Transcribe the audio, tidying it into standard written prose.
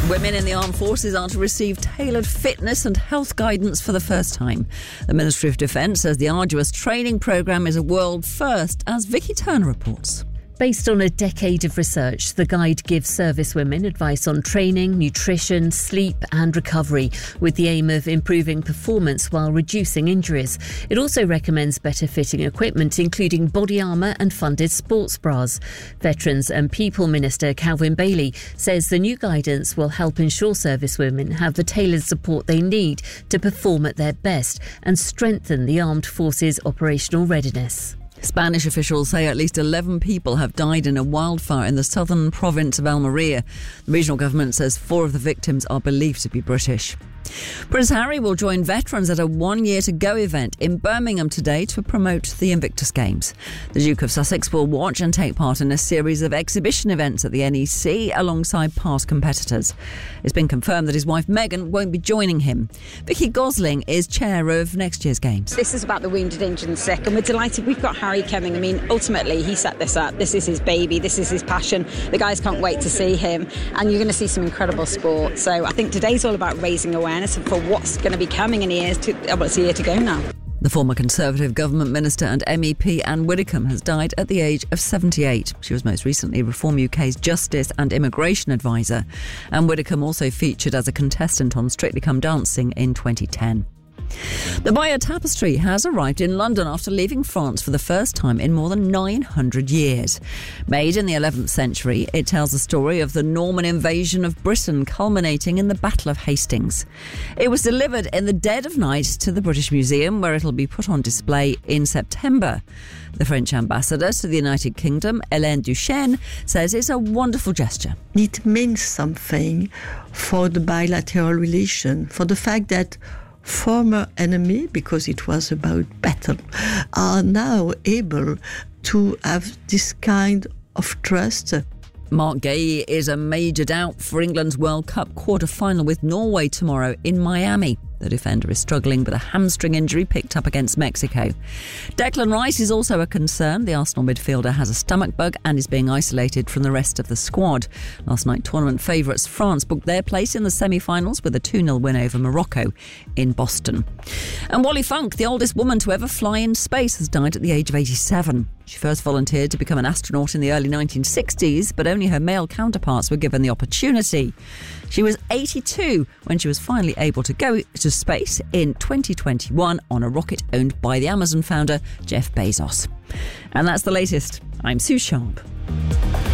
Women in the armed forces are to receive tailored fitness and health guidance for the first time. The Ministry of Defence says the arduous training programme is a world first, as Vicky Turner reports. Based on a decade of research, the guide gives servicewomen advice on training, nutrition, sleep and recovery, with the aim of improving performance while reducing injuries. It also recommends better fitting equipment, including body armour and funded sports bras. Veterans and People Minister Calvin Bailey says the new guidance will help ensure servicewomen have the tailored support they need to perform at their best and strengthen the armed forces' operational readiness. Spanish officials say at least 11 people have died in a wildfire in the southern province of Almeria. The regional government says 4 of the victims are believed to be British. Prince Harry will join veterans at a 1 year to go event in Birmingham today to promote the Invictus Games. The Duke of Sussex will watch and take part in a series of exhibition events at the NEC alongside past competitors. It's been confirmed that his wife Meghan won't be joining him. Vicky Gosling is chair of next year's Games. This is about the wounded, injured and sick, and we're delighted we've got Harry coming. I mean, ultimately he set this up. This is his baby, this is his passion. The guys can't wait to see him, and you're going to see some incredible sport. So I think today's all about raising awareness for what's going to be coming in years to, it's a year to go now. The former Conservative government minister and MEP Anne Widdecombe has died at the age of 78. She was most recently Reform UK's Justice and Immigration Advisor. Anne Widdecombe also featured as a contestant on Strictly Come Dancing in 2010. The Bayeux Tapestry has arrived in London after leaving France for the first time in more than 900 years. Made in the 11th century, it tells the story of the Norman invasion of Britain culminating in the Battle of Hastings. It was delivered in the dead of night to the British Museum, where it'll be put on display in September. The French ambassador to the United Kingdom, Hélène Duchesne, says it's a wonderful gesture. It means something for the bilateral relation, for the fact that former enemy, because it was about battle, are now able to have this kind of trust. Mark Gay is a major doubt for England's World Cup quarter-final with Norway tomorrow in Miami. The defender is struggling with a hamstring injury picked up against Mexico. Declan Rice is also a concern. The Arsenal midfielder has a stomach bug and is being isolated from the rest of the squad. Last night, tournament favourites France booked their place in the semi-finals with a 2-0 win over Morocco in Boston. And Wally Funk, the oldest woman to ever fly in space, has died at the age of 87. She first volunteered to become an astronaut in the early 1960s, but only her male counterparts were given the opportunity. She was 82 when she was finally able to go to space in 2021 on a rocket owned by the Amazon founder Jeff Bezos. And that's the latest. I'm Sue Sharp.